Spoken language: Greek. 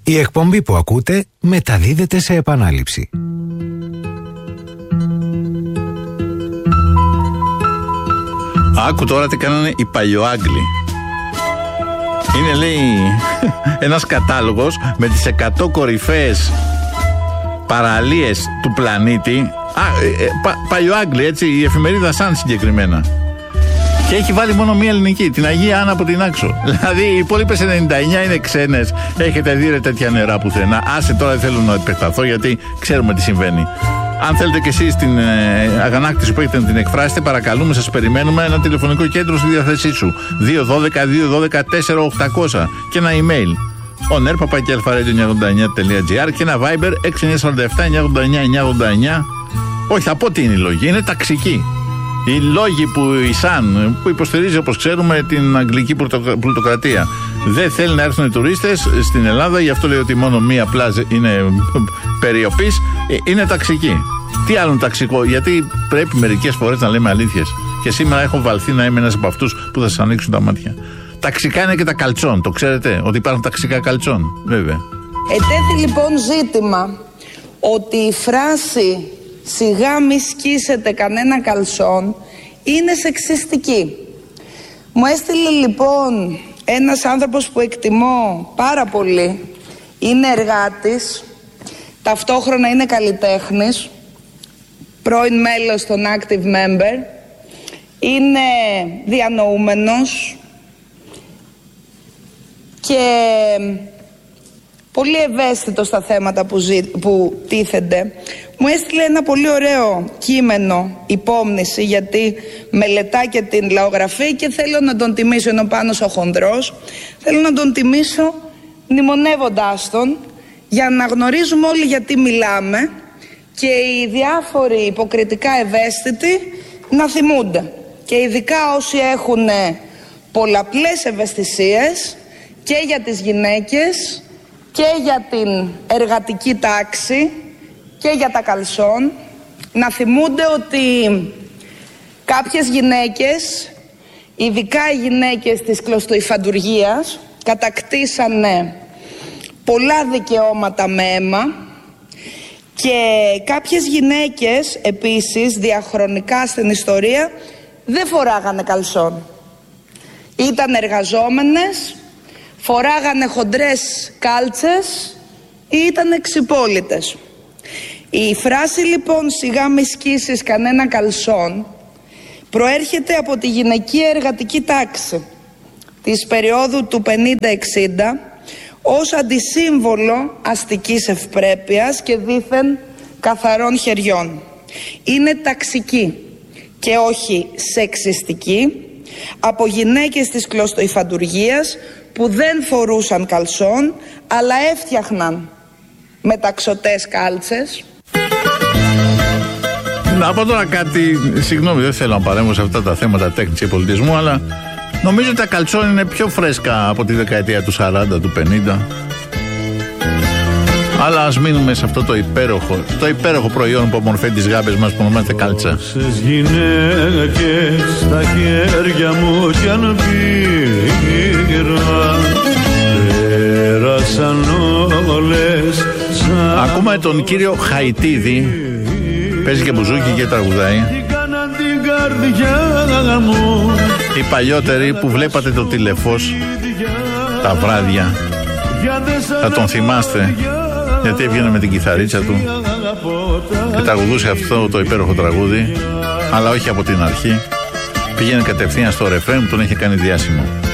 Η εκπομπή που ακούτε μεταδίδεται σε επανάληψη. Άκου τώρα τι κάνανε οι παλιοάγγλοι. Είναι, λέει, ένας κατάλογος με τις 100 κορυφαίες παραλίες του πλανήτη. Παλιοάγγλοι, έτσι, η εφημερίδα Sun συγκεκριμένα. Και έχει βάλει μόνο μία ελληνική, την Αγία Άννα από την Άξο. Δηλαδή οι υπόλοιπες 99 είναι ξένες. Έχετε δει τέτοια νερά πουθενά. Άσε τώρα, δεν θέλω να επεκταθώ γιατί ξέρουμε τι συμβαίνει. Αν θέλετε κι εσείς την αγανάκτηση που έχετε να την εκφράσετε, παρακαλούμε, σας περιμένουμε. Ένα τηλεφωνικό κέντρο στη διάθεσή σου. 212-212-4800 και ένα email. oner@alpha-radio989.gr και ένα Viber 6947-989-989. Όχι, θα πω τι είναι οι λόγοι. Είναι ταξικοί. Οι λόγοι που η ΣΑΝ, που υποστηρίζει όπως ξέρουμε την αγγλική πλουτοκρατία, δεν θέλει να έρθουν οι τουρίστες στην Ελλάδα, γι' αυτό λέει ότι μόνο μία πλάζ είναι περιοπής, είναι ταξική. Τι άλλο ταξικό, γιατί πρέπει μερικές φορές να λέμε αλήθειες. Και σήμερα έχω βαλθεί να είμαι ένας από αυτούς που θα σας ανοίξουν τα μάτια. Ταξικά είναι και τα καλτσόν, το ξέρετε, ότι υπάρχουν ταξικά καλτσόν, βέβαια. Ετέθη λοιπόν ζήτημα ότι η φράση «σιγά μη σκίσετε κανένα καλσόν» είναι σεξιστική. Μου έστειλε λοιπόν ένας άνθρωπος που εκτιμώ πάρα πολύ, είναι εργάτης, ταυτόχρονα είναι καλλιτέχνης, πρώην μέλος των Active Member, είναι διανοούμενος και πολύ ευαίσθητο στα θέματα που τίθενται. Μου έστειλε ένα πολύ ωραίο κείμενο υπόμνηση, γιατί μελετά και την λαογραφή και θέλω να τον τιμήσω, ενώ Πάνος ο Χονδρός, θέλω να τον τιμήσω μνημονεύοντάς τον, για να γνωρίζουμε όλοι γιατί μιλάμε και οι διάφοροι υποκριτικά ευαίσθητοι να θυμούνται. Και ειδικά όσοι έχουν πολλαπλές ευαισθησίες και για τις γυναίκες και για την εργατική τάξη και για τα καλσόν, να θυμούνται ότι κάποιες γυναίκες, ειδικά οι γυναίκες της κλωστοϊφαντουργίας, κατακτήσανε πολλά δικαιώματα με αίμα και κάποιες γυναίκες επίσης διαχρονικά στην ιστορία δεν φοράγανε καλσόν. Ήταν εργαζόμενες, φοράγανε χοντρές κάλτσες ή ήταν εξυπόλυτες. Η φράση λοιπόν «σιγά μη σκίσεις κανένα καλσόν» προέρχεται από τη γυναικεία εργατική τάξη της περίοδου του 50-60 ως αντισύμβολο αστικής ευπρέπειας και δήθεν καθαρών χεριών. Είναι ταξική και όχι σεξιστική από γυναίκες της κλωστοϊφαντουργίας που δεν φορούσαν καλσόν αλλά έφτιαχναν μεταξωτές κάλτσες. Να πω τώρα κάτι, συγγνώμη, δεν θέλω να παρέμβω σε αυτά τα θέματα τέχνης και πολιτισμού, αλλά νομίζω ότι τα καλτσόν είναι πιο φρέσκα από τη δεκαετία του 40, του 50. Αλλά ας μείνουμε σε αυτό το υπέροχο προϊόν που ομορφαίνει τις γάμπες μας που ονομάζεται κάλτσα. Όσες γυναίκες στα χέρια μου κι αν πήρα, πέρασαν όλες. Ακούμε τον κύριο Χαϊτίδη, παίζει και μπουζούκι και τραγουδάει. Οι παλιότεροι που βλέπατε το τηλεφώς τα βράδια θα τον θυμάστε, γιατί έβγαινε με την κιθαρίτσα του και τραγουδούσε αυτό το υπέροχο τραγούδι, αλλά όχι από την αρχή. Πήγαινε κατευθείαν στο ρεφρέν που τον είχε κάνει διάσημο.